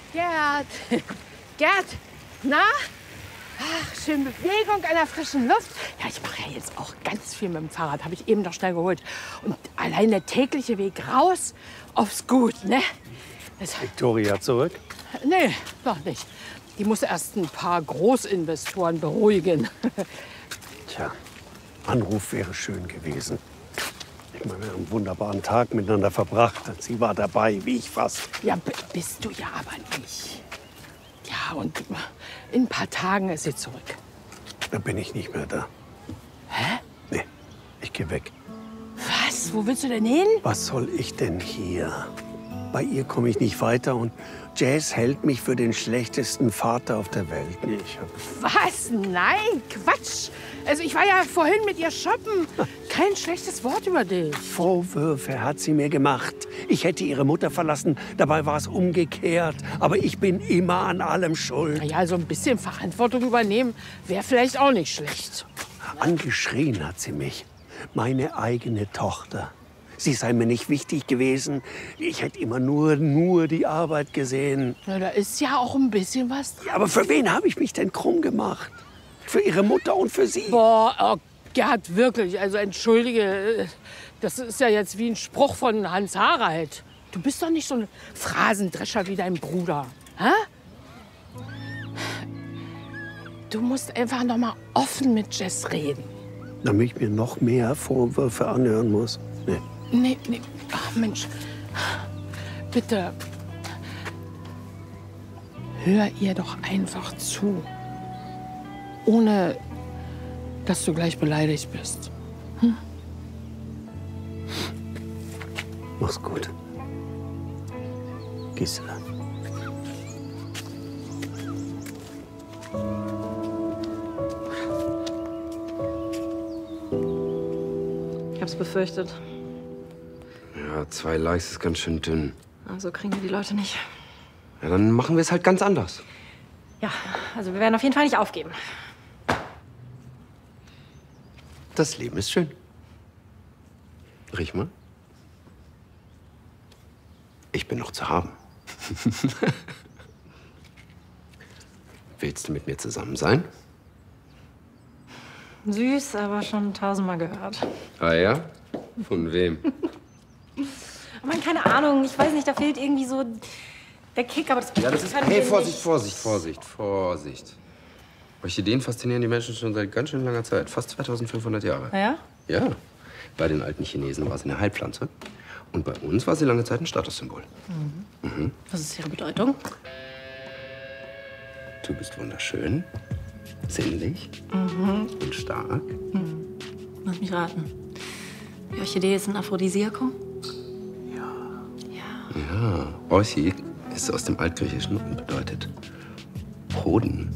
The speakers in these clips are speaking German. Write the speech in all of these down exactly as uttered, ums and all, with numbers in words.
Gerd, Gerd, na? Ach, schön Bewegung an der frischen Luft. Ja, ich mache ja jetzt auch ganz viel mit dem Fahrrad, habe ich eben noch schnell geholt. Und allein der tägliche Weg raus aufs Gut, ne? Das, Victoria zurück? Nee, noch nicht. Die muss erst ein paar Großinvestoren beruhigen. Tja, Anruf wäre schön gewesen. Ich meine, wir haben einen wunderbaren Tag miteinander verbracht. Sie war dabei, wie ich fast. Ja, bist du ja aber nicht. Ja, und in ein paar Tagen ist sie zurück. Dann bin ich nicht mehr da. Hä? Nee, ich gehe weg. Was? Wo willst du denn hin? Was soll ich denn hier? Bei ihr komme ich nicht weiter und Jazz hält mich für den schlechtesten Vater auf der Welt. Ich hab Was? Nein, Quatsch. Also ich war ja vorhin mit ihr shoppen. Kein schlechtes Wort über dich. Vorwürfe hat sie mir gemacht. Ich hätte ihre Mutter verlassen, dabei war es umgekehrt. Aber ich bin immer an allem schuld. Na ja, so ein bisschen Verantwortung übernehmen wäre vielleicht auch nicht schlecht. Angeschrien hat sie mich. Meine eigene Tochter. Sie sei mir nicht wichtig gewesen. Ich hätte immer nur, nur die Arbeit gesehen. Na, da ist ja auch ein bisschen was dran. Ja, aber für wen habe ich mich denn krumm gemacht? Für ihre Mutter und für sie? Boah, oh, Gerd, wirklich. Also entschuldige, das ist ja jetzt wie ein Spruch von Hans Harald. Du bist doch nicht so ein Phrasendrescher wie dein Bruder. Hä? Du musst einfach noch mal offen mit Jess reden. Damit ich mir noch mehr Vorwürfe anhören muss? Nee. Nee, nee. Ach, Mensch. Bitte. Hör ihr doch einfach zu. Ohne, dass du gleich beleidigt bist. Hm? Mach's gut. Gisela. Ich hab's befürchtet. Ja, zwei Likes ist ganz schön dünn. Also kriegen wir die Leute nicht. Ja, dann machen wir es halt ganz anders. Ja, also wir werden auf jeden Fall nicht aufgeben. Das Leben ist schön. Riech mal. Ich bin noch zu haben. Willst du mit mir zusammen sein? Süß, aber schon tausendmal gehört. Ah ja? Von wem? Aber keine Ahnung, ich weiß nicht, da fehlt irgendwie so der Kick, aber das... Ja, das ist... Hey, Vorsicht, Vorsicht, Vorsicht, Vorsicht. Orchideen faszinieren die Menschen schon seit ganz schön langer Zeit. Fast zweitausendfünfhundert Jahre. Ja? Ja. Bei den alten Chinesen war sie eine Heilpflanze. Und bei uns war sie lange Zeit ein Statussymbol. Mhm. Mhm. Was ist ihre Bedeutung? Du bist wunderschön, sinnlich Mhm. und stark. Mhm. Lass mich raten. Die Orchidee ist ein Aphrodisiakum? Ja, Orchi ist aus dem Altgriechischen und bedeutet Hoden.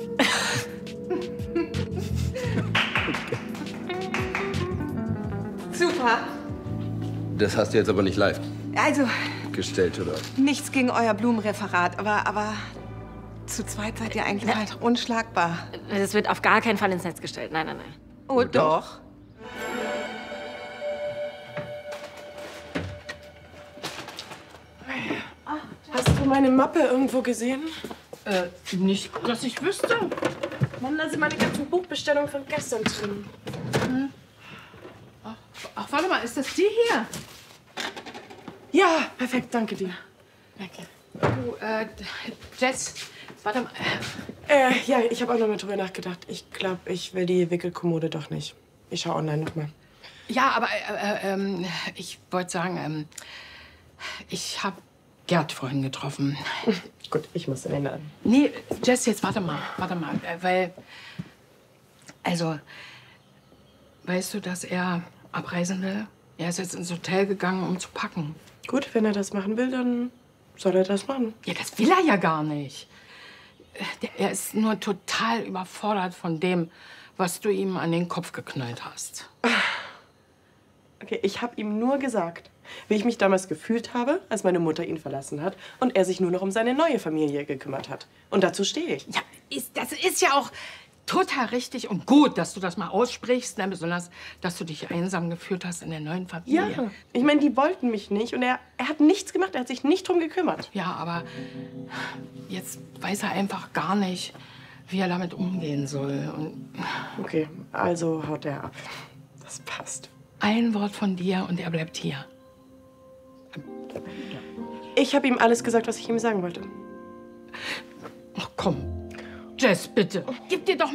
Super. Das hast du jetzt aber nicht live Also, gestellt, oder? nichts gegen euer Blumenreferat, aber, aber zu zweit seid ihr eigentlich halt unschlagbar. Das wird auf gar keinen Fall ins Netz gestellt. Nein, nein, nein. Oh, doch. Hast du meine Mappe irgendwo gesehen? Äh, nicht, dass ich wüsste. Mann, da sind meine ganzen Buchbestellungen von gestern drin. Hm. Ach, ach, warte mal, ist das die hier? Ja, perfekt, danke dir. Danke. Du, äh, Jess, warte mal. Äh, ja, ich habe auch noch mal drüber nachgedacht. Ich glaube, ich will die Wickelkommode doch nicht. Ich schaue online noch mal. Ja, aber äh, äh, ähm, ich wollte sagen, ähm, ich habe Gerd vorhin getroffen. Gut, ich muss in den Laden. Nee, Jess, jetzt warte mal, warte mal, äh, weil, also, weißt du, dass er abreisen will? Er ist jetzt ins Hotel gegangen, um zu packen. Gut, wenn er das machen will, dann soll er das machen. Ja, das will er ja gar nicht. Der, er ist nur total überfordert von dem, was du ihm an den Kopf geknallt hast. Okay, ich habe ihm nur gesagt, wie ich mich damals gefühlt habe, als meine Mutter ihn verlassen hat und er sich nur noch um seine neue Familie gekümmert hat. Und dazu stehe ich. Ja, ist, das ist ja auch total richtig und gut, dass du das mal aussprichst. Ne? Besonders, dass du dich einsam gefühlt hast in der neuen Familie. Ja, ich meine, die wollten mich nicht und er, er hat nichts gemacht, er hat sich nicht drum gekümmert. Ja, aber jetzt weiß er einfach gar nicht, wie er damit umgehen soll. Und Okay, also haut er ab. Das passt. ein Wort von dir und er bleibt hier. Ich habe ihm alles gesagt, was ich ihm sagen wollte. Ach komm, Jess, bitte. Gib dir doch